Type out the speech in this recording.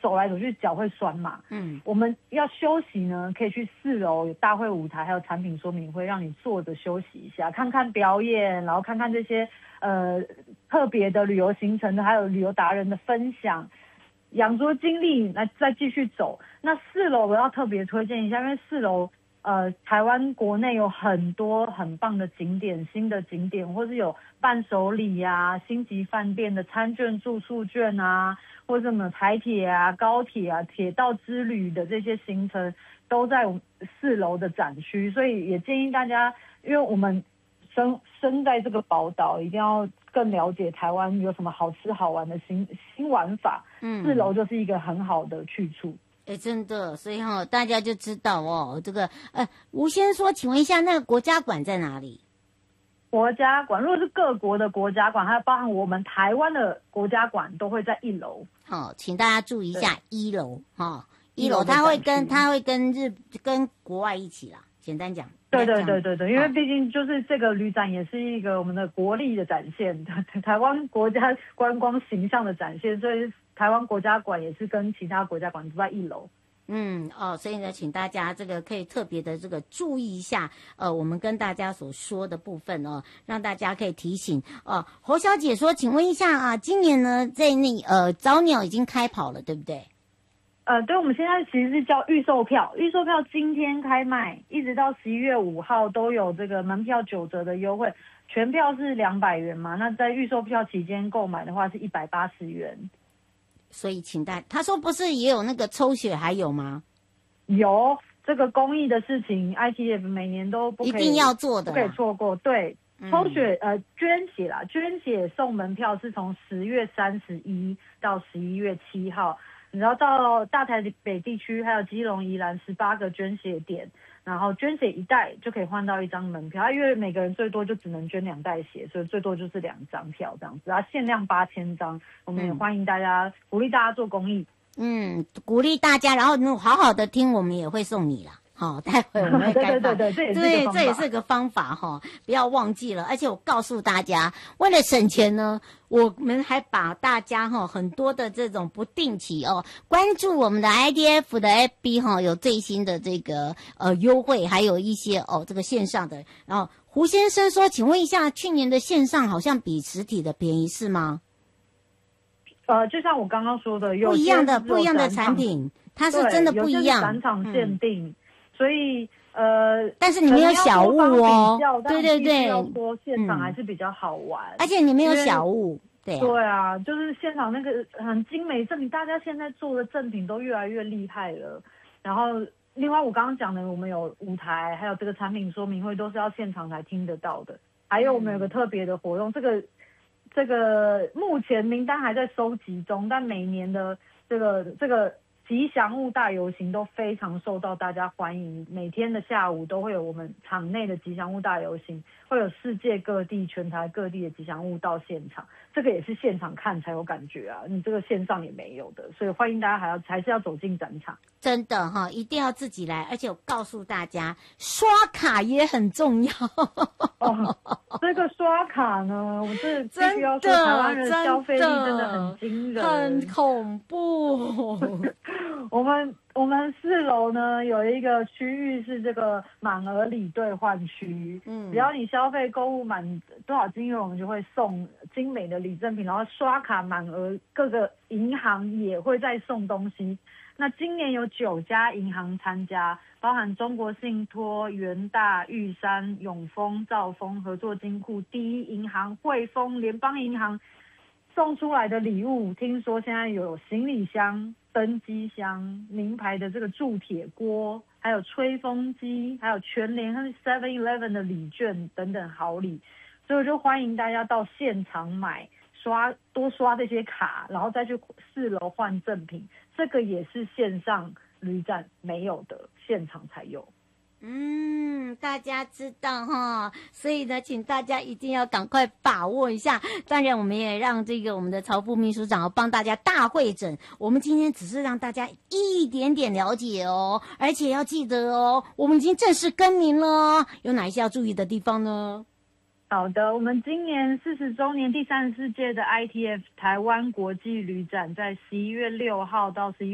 走来走去脚会酸嘛，我们要休息呢，可以去4楼有大会舞台，还有产品说明会，让你坐着休息一下，看看表演，然后看看这些特别的旅游行程的，还有旅游达人的分享，养足经历来再继续走。那4楼我要特别推荐一下，因为4楼台湾国内有很多很棒的景点，新的景点，或是有伴手礼啊、星级饭店的餐券、住宿券啊，或者什么台铁啊、高铁啊、铁道之旅的这些行程，都在4楼的展区。所以也建议大家，因为我们身在这个宝岛，一定要更了解台湾有什么好吃好玩的新玩法。4楼就是一个很好的去处。 真的，所以大家就知道这个吴先生说，请问一下，那个国家馆在哪里？ 国家馆，如果是各国的国家馆，还有包含我们台湾的国家馆，都会在1楼。 好，请大家注意一下1楼1楼它会跟国外一起啦。简单讲， 对，因为毕竟就是这个旅展也是一个我们的国力的展现，台湾国家观光形象的展现，所以台湾国家馆也是跟其他国家馆都在1楼。 所以呢，请大家这个可以特别的这个注意一下，我们跟大家所说的部分让大家可以提醒。侯小姐说，请问一下啊，今年呢，在早鸟已经开跑了，对不对？ 对，我们现在其实是叫预售票，今天开卖，一直到11月5号都有这个门票9折的优惠，全票是200元嘛，那在预售票期间购买的话是180元。 所以请他说不是也有那个抽血还有吗？ 有，这个公益的事情 ITF 每年都不可以一定要做的， 不可以错过。对，抽血捐血送门票是从10月31到11月7号，然后到大台北地区还有基隆、宜兰18个捐血点，然后捐血1袋就可以换到1张门票，因为每个人最多就只能捐2袋血，所以最多就是2张票这样子，然后限量8000张。我们也欢迎大家，鼓励大家做公益。 鼓励大家，然后你好好的听，我们也会送你啦。好，待会我们会开放。 对， 这也是个方法不要忘记了。而且我告诉大家，为了省钱呢，我们还把大家很多的这种不定期关注我们的 IDF 的 FB 有最新的这个优惠，还有一些这个线上的。然后胡先生说，请问一下，去年的线上好像比实体的便宜是吗？ 就像我刚刚说的， 不一样的产品，它是真的不一样， 展场限定。所以但是你没有小物对， 要说现场还是比较好玩， 而且你没有小物，对啊，就是现场那个很精美赠品，大家现在做的赠品都越来越厉害了。然后另外我刚刚讲的，我们有舞台，还有这个产品说明会，都是要现场才听得到的。还有我们有个特别的活动，这个目前名单还在收集中，但每年的这个吉祥物大游行都非常受到大家欢迎，每天的下午都会有我们场内的吉祥物大游行，会有世界各地、全台各地的吉祥物到现场，这个也是现场看才有感觉啊，你这个线上也没有的，所以欢迎大家还是要走进展场。 真的一定要自己来，而且我告诉大家，刷卡也很重要。 这个刷卡呢，我是必须要说，台湾人消费力真的很惊人， 很恐怖。 我们4楼呢有一个区域是这个满额礼兑换区，只要你消费购物满多少金额，我们就会送精美的礼赠品，然后刷卡满额，各个银行也会再送东西。那今年有9家银行参加，包含中国信托、元大、玉山、永丰、兆丰、合作金库、第一银行、汇丰、联邦银行送出来的礼物，听说现在有行李箱、登机箱、名牌的这个铸铁锅，还有吹风机，还有全联和 7-Eleven 的礼券等等好礼，所以我就欢迎大家到现场买，多刷这些卡，然后再去4楼换赠品，这个也是线上旅展没有的，现场才有。 大家知道所以呢，请大家一定要赶快把握一下。当然，我们也让这个我们的曹副秘书长帮大家大会诊。我们今天只是让大家一点点了解而且要记得我们已经正式更名了，有哪一些要注意的地方呢？ 好的，我们今年40周年第34届的 ITF 台湾国际旅展，在11月6号到11月